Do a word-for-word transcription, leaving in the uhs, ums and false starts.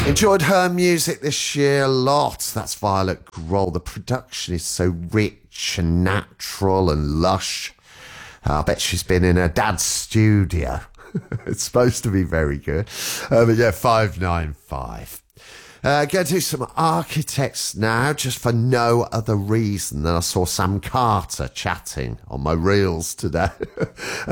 Enjoyed her music this year a lot. That's Violet Grohl. The production is so rich and natural and lush. I bet she's been in her dad's studio. It's supposed to be very good. Uh, but yeah, five nine five. Uh, going to do some Architects now, just for no other reason than I saw Sam Carter chatting on my reels today. uh,